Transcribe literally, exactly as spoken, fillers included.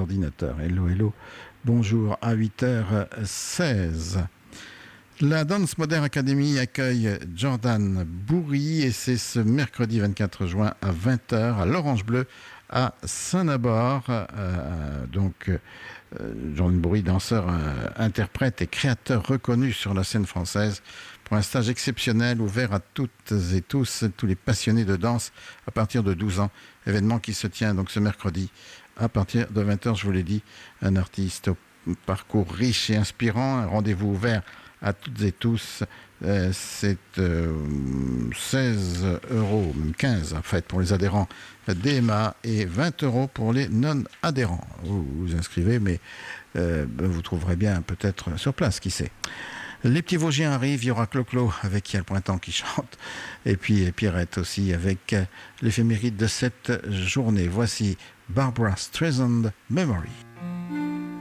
ordinateurs. Hello, hello, bonjour à huit heures seize. La Dance Modern Academy accueille Jordan Bourri et c'est ce mercredi vingt-quatre juin à vingt heures à l'Orange Bleu à Saint-Nabord. Euh, donc, euh, Jordan Bourri, danseur, euh, interprète et créateur reconnu sur la scène française, pour un stage exceptionnel ouvert à toutes et tous, tous les passionnés de danse à partir de douze ans. Événement qui se tient donc ce mercredi à partir de vingt heures, je vous l'ai dit. Un artiste au parcours riche et inspirant, un rendez-vous ouvert à toutes et tous. Euh, c'est euh, seize euros, même quinze en fait, pour les adhérents D M A et vingt euros pour les non-adhérents. Vous vous inscrivez, mais euh, vous trouverez bien peut-être sur place, qui sait. Les petits Vosgiens arrivent, il y aura Clo-Clo avec Yann Pointant qui chante, et puis Pierrette aussi avec l'éphéméride de cette journée. Voici Barbra Streisand, Memory.